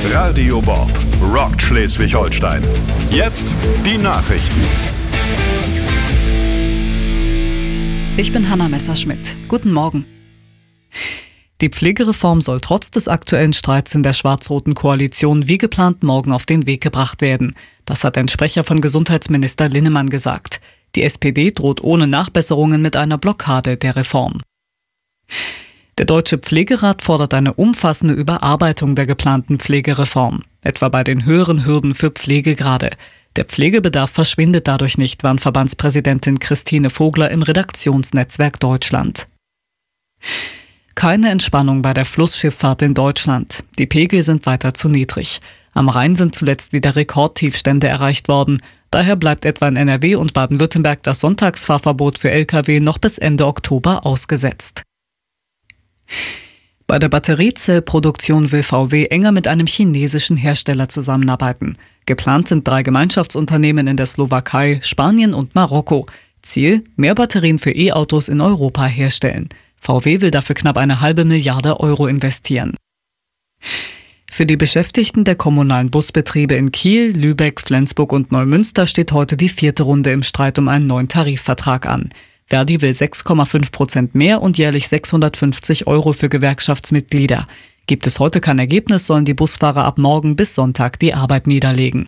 Radio Bob rockt Schleswig-Holstein. Jetzt die Nachrichten. Ich bin Hanna Messerschmidt. Guten Morgen. Die Pflegereform soll trotz des aktuellen Streits in der schwarz-roten Koalition wie geplant morgen auf den Weg gebracht werden. Das hat ein Sprecher von Gesundheitsminister Linnemann gesagt. Die SPD droht ohne Nachbesserungen mit einer Blockade der Reform. Der Deutsche Pflegerat fordert eine umfassende Überarbeitung der geplanten Pflegereform, etwa bei den höheren Hürden für Pflegegrade. Der Pflegebedarf verschwindet dadurch nicht, warnt Verbandspräsidentin Christine Vogler im Redaktionsnetzwerk Deutschland. Keine Entspannung bei der Flussschifffahrt in Deutschland. Die Pegel sind weiter zu niedrig. Am Rhein sind zuletzt wieder Rekordtiefstände erreicht worden. Daher bleibt etwa in NRW und Baden-Württemberg das Sonntagsfahrverbot für Lkw noch bis Ende Oktober ausgesetzt. Bei der Batteriezellproduktion will VW enger mit einem chinesischen Hersteller zusammenarbeiten. Geplant sind 3 Gemeinschaftsunternehmen in der Slowakei, Spanien und Marokko. Ziel: mehr Batterien für E-Autos in Europa herstellen. VW will dafür knapp 1,5 Milliarde Euro investieren. Für die Beschäftigten der kommunalen Busbetriebe in Kiel, Lübeck, Flensburg und Neumünster steht heute die 4. Runde im Streit um einen neuen Tarifvertrag an. Verdi will 6,5% mehr und jährlich 650 Euro für Gewerkschaftsmitglieder. Gibt es heute kein Ergebnis, sollen die Busfahrer ab morgen bis Sonntag die Arbeit niederlegen.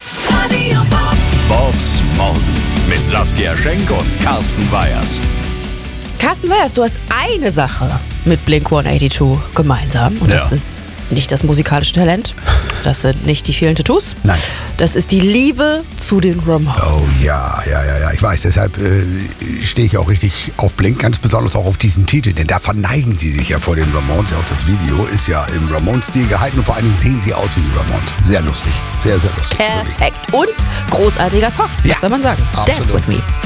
Bobs Morgen mit Saskia Schenk und Carsten Weyers. Carsten Weyers, du hast eine Sache mit Blink-182 gemeinsam. Und das ist nicht das musikalische Talent. Das sind nicht die vielen Tattoos. Nein. Das ist die Liebe zu den Ramones. Oh ja. Ich weiß, deshalb stehe ich auch richtig auf Blink, ganz besonders auch auf diesen Titel, denn da verneigen sie sich ja vor den Ramones. Auch das Video ist ja im Ramones-Stil gehalten und vor allen Dingen sehen sie aus wie die Ramones. Sehr lustig, sehr, sehr lustig. Perfekt. Und großartiger Song, Ja, das soll man sagen. absolut. Dance with me.